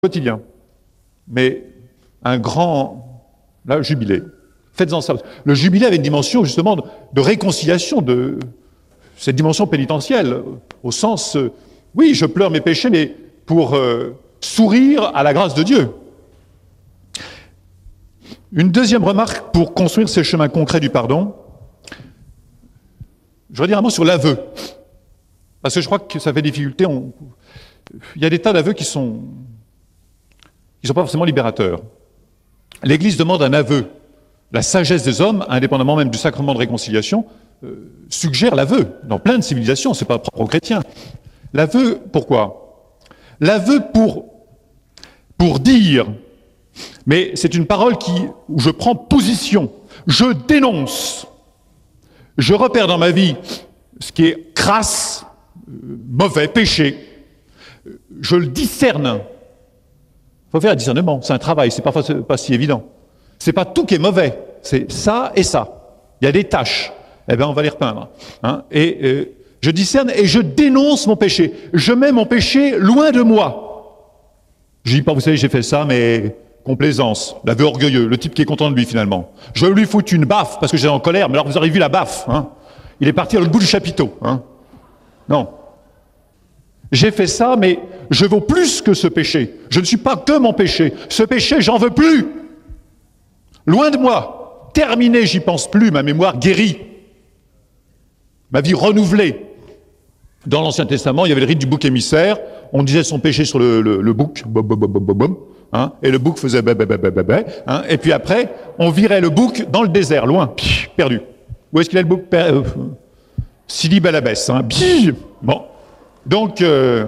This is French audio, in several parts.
quotidien, mais un grand jubilé. Faites-en ça. Le jubilé avait une dimension justement de réconciliation, de cette dimension pénitentielle, au sens, oui, je pleure mes péchés, mais pour sourire à la grâce de Dieu. Une deuxième remarque pour construire ces chemins concrets du pardon, je voudrais dire un mot sur l'aveu, parce que je crois que ça fait difficulté. Il y a des tas d'aveux qui sont pas forcément libérateurs. L'Église demande un aveu. La sagesse des hommes, indépendamment même du sacrement de réconciliation, suggère l'aveu. Dans plein de civilisations, c'est pas propre aux chrétiens. L'aveu, pourquoi? L'aveu pour dire, mais c'est une parole où je prends position, je dénonce, je repère dans ma vie ce qui est crasse, mauvais, péché, je le discerne. Il faut faire un discernement, c'est un travail, c'est parfois pas si évident. C'est pas tout qui est mauvais, c'est ça et ça. Il y a des tâches, eh bien on va les repeindre. Hein. Je discerne et je dénonce mon péché. Je mets mon péché loin de moi. Je dis pas, vous savez, j'ai fait ça, mais complaisance, l'aveu orgueilleux, le type qui est content de lui finalement. Je lui foutre une baffe parce que j'étais en colère, mais alors vous avez vu la baffe. Hein. Il est parti à l'autre bout du chapiteau. Hein. Non. J'ai fait ça, mais je vaux plus que ce péché. Je ne suis pas que mon péché. Ce péché, j'en veux plus. Loin de moi. Terminé, j'y pense plus. Ma mémoire guérie. Ma vie renouvelée. Dans l'Ancien Testament, il y avait le rite du bouc émissaire. On disait son péché sur le bouc. Hein, et le bouc faisait hein, et puis après, on virait le bouc dans le désert, loin. Perdu. Où est-ce qu'il est le bouc? Sidi Bel Abbès. Hein, bon. Donc, il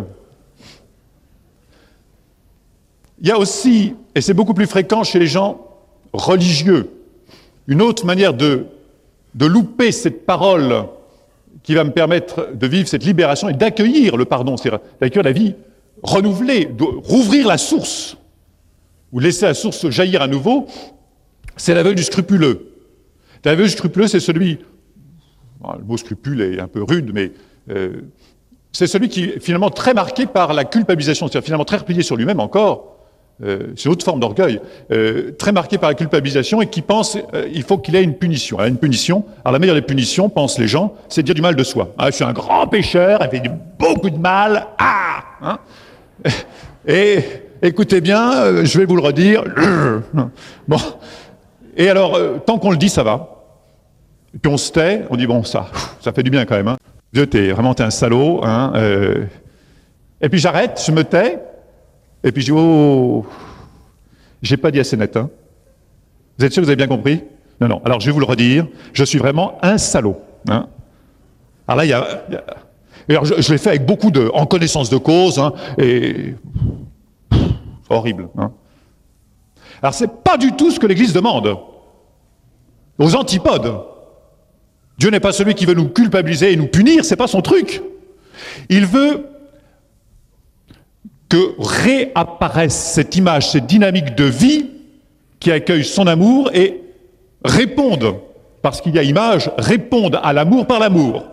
y a aussi, et c'est beaucoup plus fréquent chez les gens religieux, une autre manière de louper cette parole qui va me permettre de vivre cette libération et d'accueillir le pardon, c'est-à-dire d'accueillir la vie renouvelée, de rouvrir la source, ou laisser la source jaillir à nouveau, c'est l'aveu du scrupuleux. L'aveu du scrupuleux, c'est celui, le mot scrupule est un peu rude, mais c'est celui qui est finalement très marqué par la culpabilisation, c'est-à-dire finalement très replié sur lui-même encore, c'est une autre forme d'orgueil, très marqué par la culpabilisation et qui pense il faut qu'il ait une punition. Alors, une punition, alors la meilleure des punitions, pensent les gens, c'est de dire du mal de soi. Ah, je suis un grand pécheur, il fait beaucoup de mal, hein. Et écoutez bien, je vais vous le redire. Bon. Et alors, tant qu'on le dit, ça va. Et puis on se tait, on dit bon, ça fait du bien quand même, hein. Dieu, t'es un salaud, hein. Et puis j'arrête, je me tais, et puis je dis, oh, j'ai pas dit assez net, hein. Vous êtes sûr que vous avez bien compris? Non. Alors je vais vous le redire, je suis vraiment un salaud, hein. Alors là, alors, je l'ai fait avec beaucoup en connaissance de cause, hein, et horrible, hein. Alors c'est pas du tout ce que l'Église demande. Aux antipodes. Dieu n'est pas celui qui veut nous culpabiliser et nous punir, c'est pas son truc. Il veut que réapparaisse cette image, cette dynamique de vie qui accueille son amour et réponde, parce qu'il y a image, réponde à l'amour par l'amour.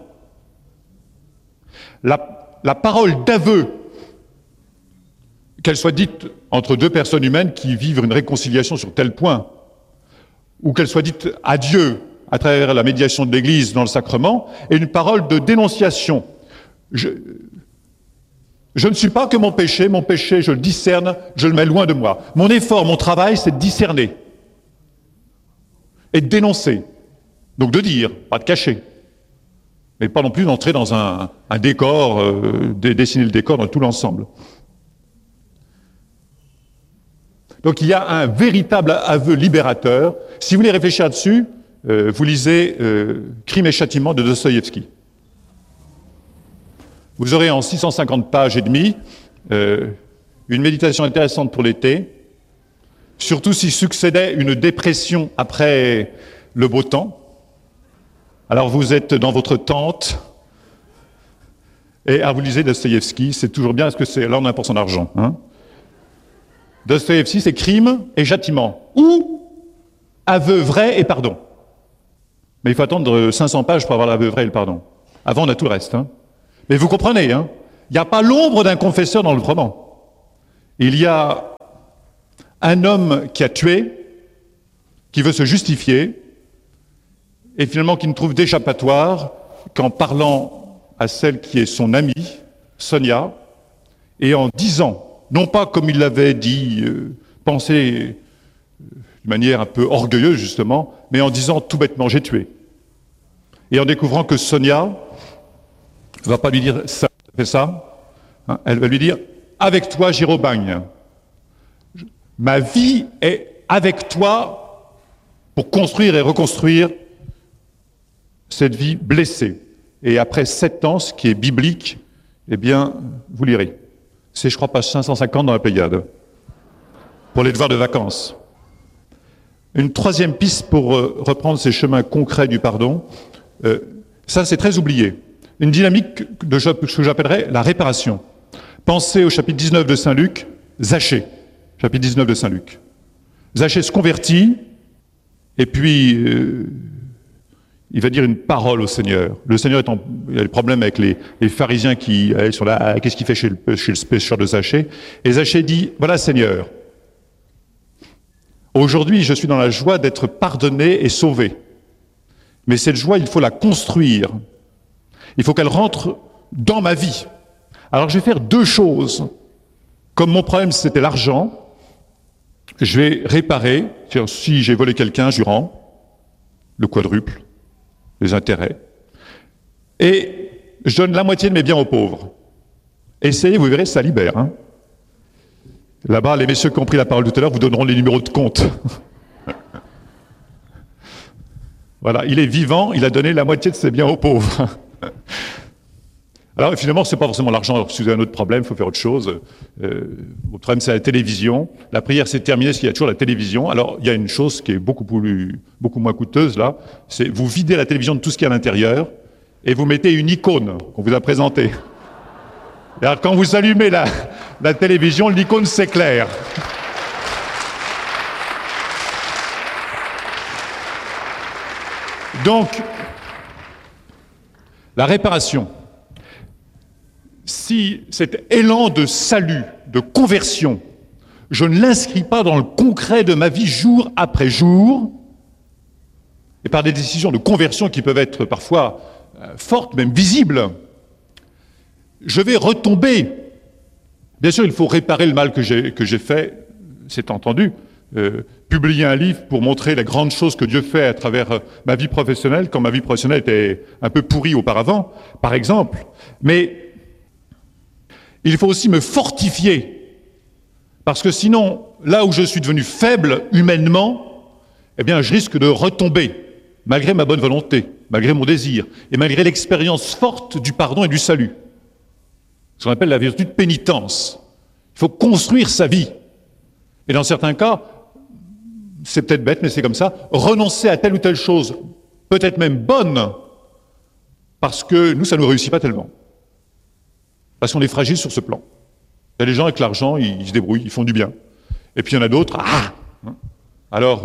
La parole d'aveu, qu'elle soit dite entre deux personnes humaines qui vivent une réconciliation sur tel point, ou qu'elle soit dite à Dieu à travers la médiation de l'Église dans le sacrement, est une parole de dénonciation. Je ne suis pas que mon péché, je le discerne, je le mets loin de moi. Mon effort, mon travail, c'est de discerner et de dénoncer. Donc de dire, pas de cacher, mais pas non plus d'entrer dans un décor, dessiner le décor dans tout l'ensemble. Donc il y a un véritable aveu libérateur. Si vous voulez réfléchir là-dessus, vous lisez Crime et châtiment de Dostoïevski. Vous aurez en 650 pages et demie une méditation intéressante pour l'été, surtout s'il succédait une dépression après le beau temps. Alors vous êtes dans votre tente et vous lisez Dostoïevski, c'est toujours bien parce que là on a pour son argent. Hein. Dostoïevski, c'est Crime et châtiment, ou aveu vrai et pardon. Mais il faut attendre 500 pages pour avoir l'aveu vrai et le pardon. Avant, on a tout le reste. Hein. Mais vous comprenez, hein, il n'y a pas l'ombre d'un confesseur dans le roman. Il y a Un homme qui a tué, qui veut se justifier, et finalement qui ne trouve d'échappatoire qu'en parlant à celle qui est son amie, Sonia, et en disant, non pas comme il l'avait dit, pensé de manière un peu orgueilleuse justement, mais en disant tout bêtement, j'ai tué. Et en découvrant que Sonia ne va pas lui dire ça, fais ça, hein, elle va lui dire, avec toi j'irai au bagne. Ma vie est avec toi pour construire et reconstruire cette vie blessée. Et après 7 ans, ce qui est biblique, eh bien, vous lirez. C'est, je crois, page 550 dans la Pléiade, pour les devoirs de vacances. Une troisième piste pour reprendre ces chemins concrets du pardon, ça c'est très oublié. Une dynamique de ce que j'appellerais la réparation. Pensez au chapitre 19 de Saint Luc, Zachée, chapitre 19 de Saint Luc. Zachée se convertit, et puis il va dire une parole au Seigneur. Le Seigneur il a des problèmes avec les pharisiens qui sont là, qu'est-ce qu'il fait chez le pécheur de Zachée? Et Zachée dit, voilà Seigneur, aujourd'hui je suis dans la joie d'être pardonné et sauvé. Mais cette joie, il faut la construire. Il faut qu'elle rentre dans ma vie. Alors je vais faire 2 choses. Comme mon problème c'était l'argent, je vais réparer, si j'ai volé quelqu'un, je lui rends le quadruple, les intérêts, et je donne la moitié de mes biens aux pauvres. Essayez, vous verrez, ça libère. Hein. Là-bas, les messieurs qui ont pris la parole tout à l'heure vous donneront les numéros de compte. Voilà, il est vivant, il a donné la moitié de ses biens aux pauvres. Alors finalement, c'est pas forcément l'argent, si vous avez un autre problème, il faut faire autre chose. Votre problème, c'est la télévision. La prière, c'est terminé, parce qu'il y a toujours la télévision. Alors, il y a une chose qui est beaucoup moins coûteuse, là, c'est vous videz la télévision de tout ce qu'il y a à l'intérieur, et vous mettez une icône qu'on vous a présentée. Et alors, quand vous allumez la télévision, l'icône s'éclaire. Donc, la réparation. Si cet élan de salut, de conversion, je ne l'inscris pas dans le concret de ma vie jour après jour, et par des décisions de conversion qui peuvent être parfois fortes, même visibles, je vais retomber. Bien sûr, il faut réparer le mal que j'ai fait, c'est entendu. Publier un livre pour montrer les grandes choses que Dieu fait à travers ma vie professionnelle, quand ma vie professionnelle était un peu pourrie auparavant, par exemple. Mais il faut aussi me fortifier, parce que sinon, là où je suis devenu faible humainement, eh bien, je risque de retomber, malgré ma bonne volonté, malgré mon désir, et malgré l'expérience forte du pardon et du salut. Ce qu'on appelle la vertu de pénitence. Il faut construire sa vie. Et dans certains cas, c'est peut-être bête, mais c'est comme ça, renoncer à telle ou telle chose, peut-être même bonne, parce que nous, ça ne nous réussit pas tellement. Parce qu'on est fragile sur ce plan. Il y a des gens avec l'argent, ils se débrouillent, ils font du bien. Et puis il y en a d'autres, alors,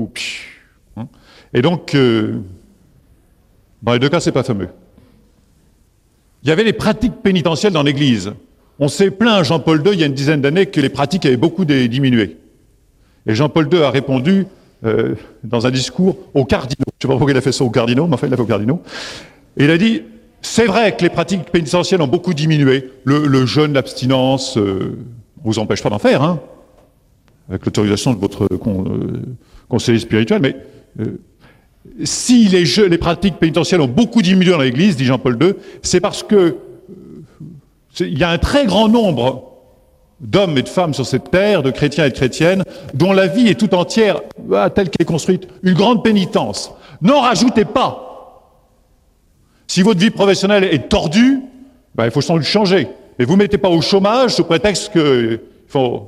Et donc, dans les 2 cas, c'est pas fameux. Il y avait les pratiques pénitentielles dans l'Église. On s'est plaint à Jean-Paul II, il y a une dizaine d'années, que les pratiques avaient beaucoup diminué. Et Jean-Paul II a répondu, dans un discours, aux cardinaux. Je ne sais pas pourquoi il a fait ça aux cardinaux, mais enfin, il l'a fait aux cardinaux. Et il a dit, c'est vrai que les pratiques pénitentielles ont beaucoup diminué. Le jeûne, l'abstinence, on ne vous empêche pas d'en faire, hein, avec l'autorisation de votre conseiller spirituel, mais si les pratiques pénitentielles ont beaucoup diminué dans l'Église, dit Jean-Paul II, c'est parce que il y a un très grand nombre d'hommes et de femmes sur cette terre, de chrétiens et de chrétiennes, dont la vie est tout entière, telle qu'elle est construite, une grande pénitence. N'en rajoutez pas. Si votre vie professionnelle est tordue, il faut sans doute changer. Mais vous ne mettez pas au chômage sous prétexte qu'il faut...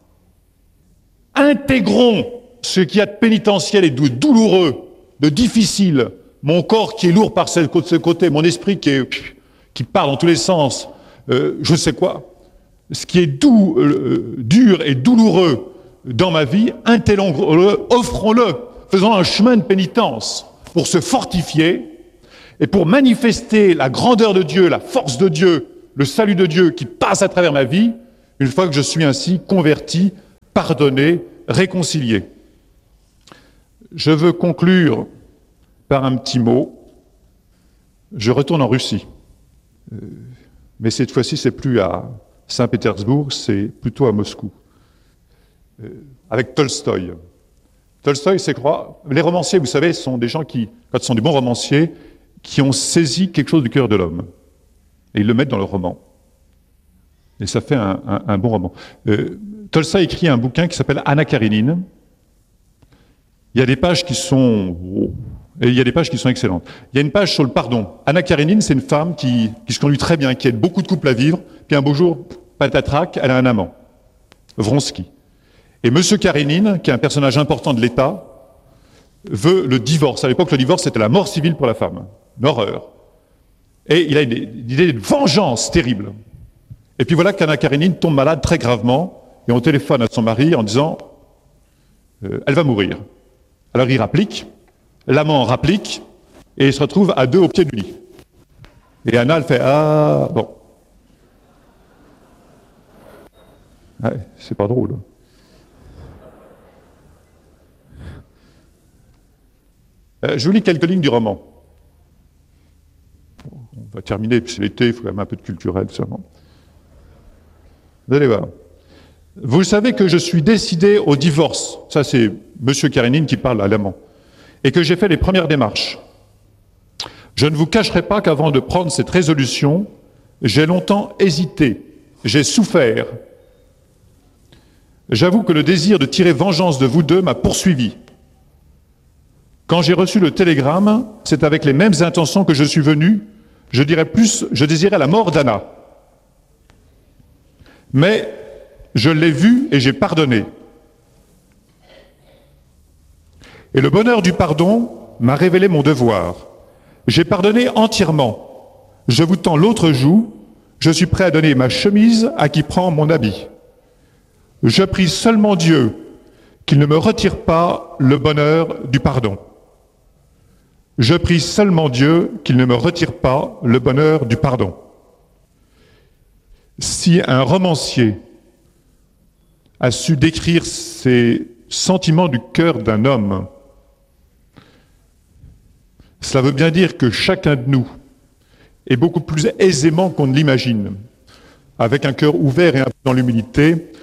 Intégrons ce qu'il y a de pénitentiel et de douloureux, de difficile, mon corps qui est lourd par ce côté, mon esprit qui part dans tous les sens, je sais quoi. Ce qui est dur et douloureux dans ma vie, intégrons-le, offrons-le, faisons un chemin de pénitence pour se fortifier et pour manifester la grandeur de Dieu, la force de Dieu, le salut de Dieu qui passe à travers ma vie, une fois que je suis ainsi converti, pardonné réconciliés. Je veux conclure par un petit mot. Je retourne en Russie. Mais cette fois-ci, c'est plus à Saint-Pétersbourg, c'est plutôt à Moscou. Avec Tolstoï. Tolstoï, c'est quoi? Les romanciers, vous savez, sont des gens qui, quand ce sont des bons romanciers, qui ont saisi quelque chose du cœur de l'homme. Et ils le mettent dans leur roman. Et ça fait un bon roman. Tolstoï écrit un bouquin qui s'appelle Anna Karénine. Il y a des pages qui sont... Et il y a des pages qui sont excellentes. Il y a une page sur le pardon. Anna Karénine, c'est une femme qui se conduit très bien, qui aide beaucoup de couples à vivre, puis un beau jour, patatrac, elle a un amant, Vronsky. Et Monsieur Karénine, qui est un personnage important de l'État, veut le divorce. À l'époque, le divorce, c'était la mort civile pour la femme. Une horreur. Et il a une idée de vengeance terrible. Et puis voilà qu'Anna Karénine tombe malade très gravement, et on téléphone à son mari en disant elle va mourir. Alors il rapplique, l'amant rapplique, et il se retrouve à deux au pied du lit. Et Anna, elle fait ah, bon. Ouais, c'est pas drôle. Je vous lis quelques lignes du roman. On va terminer, puis c'est l'été, il faut quand même un peu de culturel, seulement. Vous allez voir. Vous savez que je suis décidé au divorce. Ça, c'est Monsieur Karénine qui parle à l'amant. Et que j'ai fait les premières démarches. Je ne vous cacherai pas qu'avant de prendre cette résolution, j'ai longtemps hésité, j'ai souffert. J'avoue que le désir de tirer vengeance de vous deux m'a poursuivi. Quand j'ai reçu le télégramme, c'est avec les mêmes intentions que je suis venu, je dirais plus, je désirais la mort d'Anna. Mais je l'ai vu et j'ai pardonné. Et le bonheur du pardon m'a révélé mon devoir. J'ai pardonné entièrement. Je vous tends l'autre joue, je suis prêt à donner ma chemise à qui prend mon habit. Je prie seulement Dieu qu'il ne me retire pas le bonheur du pardon. Je prie seulement Dieu qu'il ne me retire pas le bonheur du pardon. Si un romancier a su décrire ces sentiments du cœur d'un homme, cela veut bien dire que chacun de nous est beaucoup plus aisément qu'on ne l'imagine, avec un cœur ouvert et un peu dans l'humilité,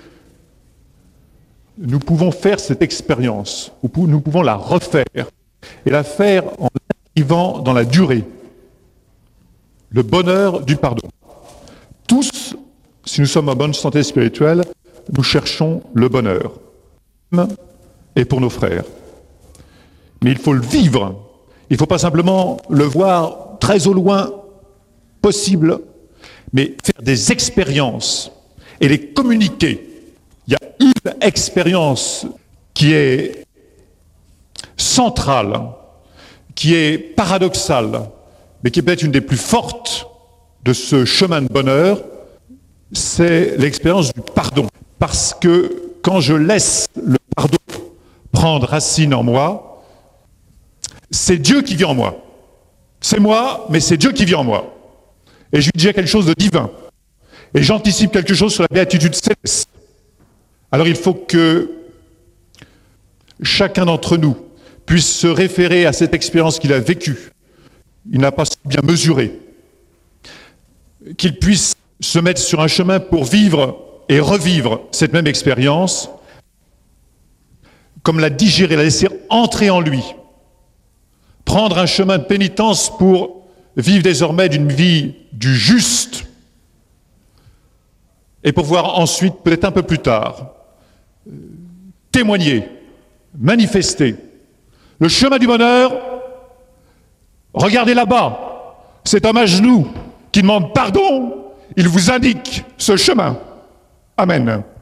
nous pouvons faire cette expérience, nous pouvons la refaire, et la faire en inscrivant dans la durée le bonheur du pardon. Tous, si nous sommes en bonne santé spirituelle, nous cherchons le bonheur, et pour nos frères. Mais il faut le vivre. Il ne faut pas simplement le voir très au loin possible, mais faire des expériences et les communiquer. Il y a une expérience qui est centrale, qui est paradoxale, mais qui est peut-être une des plus fortes de ce chemin de bonheur, c'est l'expérience du pardon. Parce que quand je laisse le pardon prendre racine en moi, c'est Dieu qui vit en moi. C'est moi, mais c'est Dieu qui vit en moi. Et je lui dis quelque chose de divin. Et j'anticipe quelque chose sur la béatitude céleste. Alors il faut que chacun d'entre nous puisse se référer à cette expérience qu'il a vécue. Il n'a pas bien mesuré. Qu'il puisse se mettre sur un chemin pour vivre et revivre cette même expérience, comme la digérer, la laisser entrer en lui. Prendre un chemin de pénitence pour vivre désormais d'une vie du juste, et pour voir ensuite, peut-être un peu plus tard, témoigner, manifester. Le chemin du bonheur, regardez là-bas, cet homme à genoux qui demande pardon, il vous indique ce chemin. Amen.